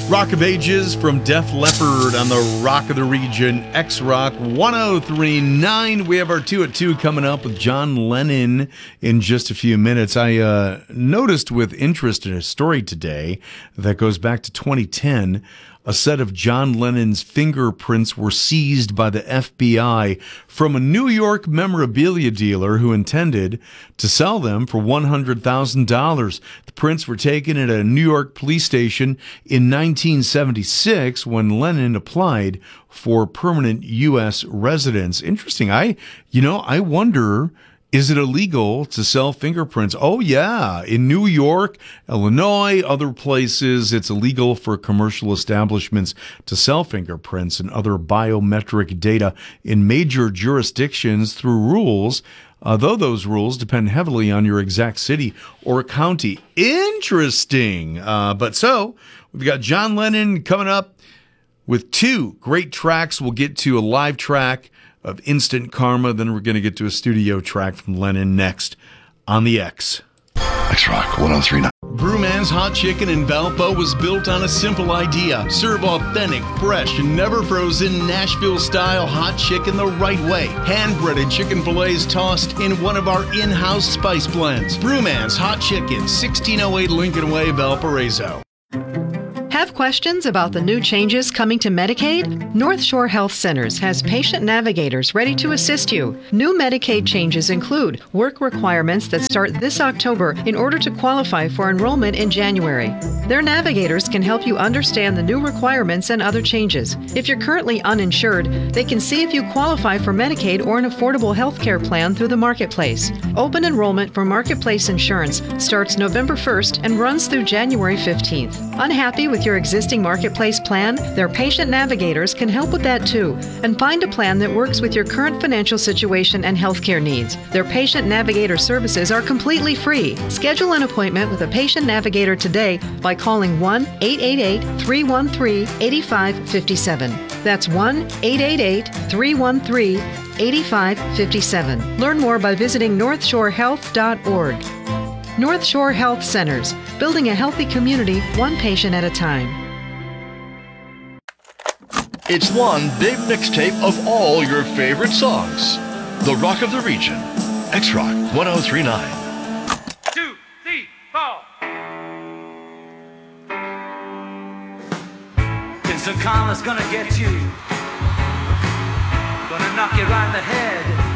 Rock of Ages from Def Leppard on the Rock of the Region, X-Rock 1039. We have our 2 at 2 coming up with John Lennon in just a few minutes. I noticed with interest in a story today that goes back to 2010. A set of John Lennon's fingerprints were seized by the FBI from a New York memorabilia dealer who intended to sell them for $100,000. The prints were taken at a New York police station in 1976 when Lennon applied for permanent U.S. residence. Interesting. I wonder, is it illegal to sell fingerprints? Oh, yeah. In New York, Illinois, other places, it's illegal for commercial establishments to sell fingerprints and other biometric data in major jurisdictions through rules, though those rules depend heavily on your exact city or county. Interesting. So we've got John Lennon coming up with 2 great tracks. We'll get to a live track of Instant Karma. Then we're going to get to a studio track from Lennon next on the X. X-Rock 1039. Brewman's Hot Chicken in Valpo was built on a simple idea. Serve authentic, fresh, and never frozen Nashville-style hot chicken the right way. Hand-breaded chicken fillets tossed in one of our in-house spice blends. Brewman's Hot Chicken, 1608 Lincoln Way, Valparaiso. Have questions about the new changes coming to Medicaid? North Shore Health Centers has patient navigators ready to assist you. New Medicaid changes include work requirements that start this October in order to qualify for enrollment in January. Their navigators can help you understand the new requirements and other changes. If you're currently uninsured, they can see if you qualify for Medicaid or an affordable health care plan through the Marketplace. Open enrollment for Marketplace insurance starts November 1st and runs through January 15th. Unhappy with your existing Marketplace plan? Their patient navigators can help with that too and find a plan that works with your current financial situation and healthcare needs. Their patient navigator services are completely free. Schedule an appointment with a patient navigator today by calling 1-888-313-8557. That's 1-888-313-8557. Learn more by visiting northshorehealth.org. North Shore Health Centers, building a healthy community, one patient at a time. It's one big mixtape of all your favorite songs. The Rock of the Region. X-Rock 1039. 2, 3, 4. Instant karma's gonna get you. Gonna knock you right in the head.